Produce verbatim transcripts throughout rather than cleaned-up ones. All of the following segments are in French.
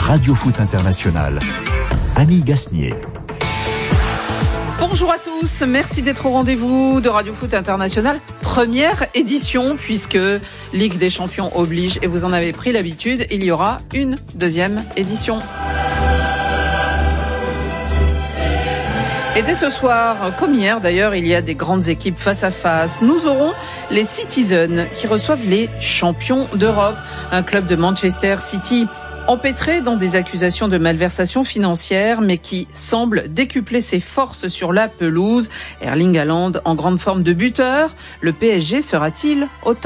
Radio Foot International. Annie Gasnier. Bonjour à tous, merci d'être au rendez-vous de Radio Foot International, première édition puisque Ligue des Champions oblige et vous en avez pris l'habitude, il y aura une deuxième édition. Et dès ce soir, comme hier d'ailleurs, il y a des grandes équipes face à face. Nous aurons les Citizens qui reçoivent les champions d'Europe, un club de Manchester City empêtré dans des accusations de malversation financière, mais qui semble décupler ses forces sur la pelouse. Erling Haaland en grande forme de buteur. Le P S G sera-t-il au top ?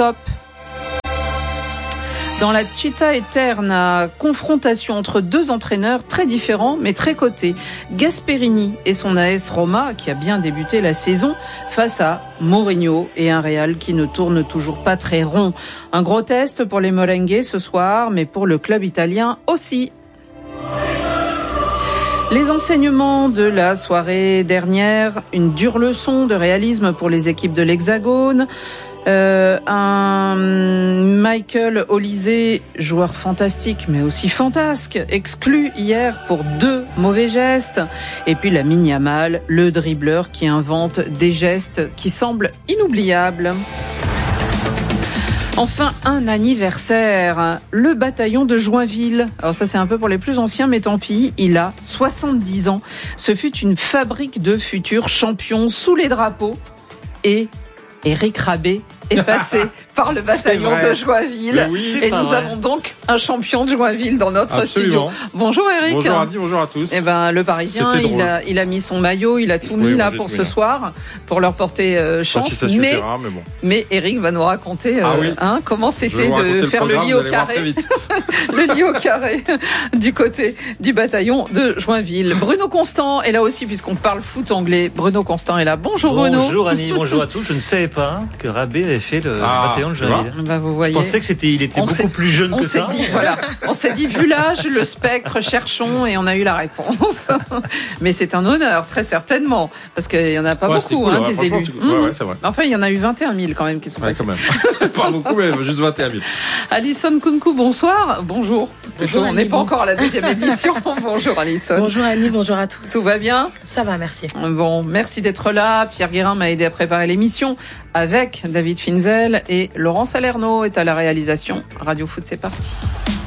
Dans la Città Eterna, confrontation entre deux entraîneurs très différents mais très cotés. Gasperini et son A S Roma, qui a bien débuté la saison, face à Mourinho et un Real qui ne tourne toujours pas très rond. Un gros test pour les Merengues ce soir, mais pour le club italien aussi. Les enseignements de la soirée dernière, une dure leçon de réalisme pour les équipes de l'Hexagone. Euh, un Michael Olise, joueur fantastique mais aussi fantasque, exclu hier pour deux mauvais gestes. Et puis Lamine Yamal, le dribbleur qui invente des gestes qui semblent inoubliables. Enfin, un anniversaire, le bataillon de Joinville. Alors ça, c'est un peu pour les plus anciens, mais tant pis, il a soixante-dix ans. Ce fut une fabrique de futurs champions sous les drapeaux. Et Eric Rabé est passé par le bataillon de Joinville. Oui, et nous vrai. avons donc un champion de Joinville dans notre Absolument. studio. Bonjour Eric. Bonjour Annie, bonjour à tous. Eh ben, le Parisien, il a, il a mis son maillot, il a tout mis oui, là pour ce là. soir, pour leur porter euh, chance. Si ça mais, suffira, mais, bon. mais Eric va nous raconter euh, ah oui. hein, comment c'était de faire le, le lit au carré. le lit au carré du côté du bataillon de Joinville. Bruno Constant est là aussi, puisqu'on parle foot anglais. Bruno Constant est là. Bonjour Bruno. Bonjour Annie, bonjour à tous. Je ne savais pas que Rabé avait fait le ah, bataillon de Joinville. Bah, vous voyez. Je pensais que c'était, il était on beaucoup plus jeune on que s'est ça. Dit, voilà. On s'est dit, vu l'âge, le spectre, cherchons, et on a eu la réponse. Mais c'est un honneur, très certainement, parce qu'il y en a pas ouais, beaucoup, cool, hein, ouais, des élus. C'est cool. Ouais, ouais, c'est vrai. Enfin, il y en a eu vingt et un mille quand même qui sont ouais, passés. Quand même. Pas beaucoup, mais juste vingt et un mille. Alison Kounkou, bonsoir. Bonjour. Bonjour. On n'est pas encore à la deuxième édition. Bonjour Alison. Bonjour Annie, bonjour à tous. Tout va bien ? Ça va, merci. Bon, merci d'être là. Pierre Guérin m'a aidé à préparer l'émission avec David Finzel et Laurent Salerno est à la réalisation. Radio Foot, c'est parti.